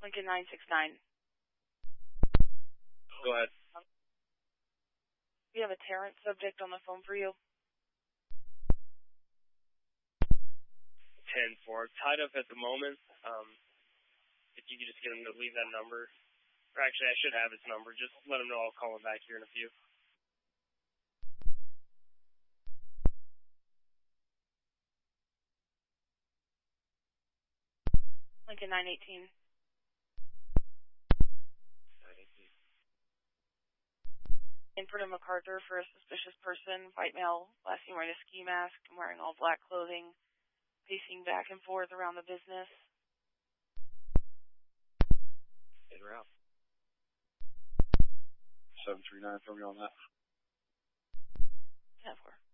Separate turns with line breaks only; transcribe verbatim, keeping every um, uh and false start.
Lincoln nine six nine.
Go ahead.
We have a Terrence subject on the phone for you.
ten four. Tied up at the moment. Um, if you could just get him to leave that number. Or actually, I should have his number. Just let him know I'll call him back here in a few.
Lincoln nine eighteen.
nine eighteen.
Inford and MacArthur for a suspicious person. White male, last seen wearing a ski mask and wearing all black clothing. Pacing back and forth around the business.
In route.
seven three nine, throw me on that.
ten four.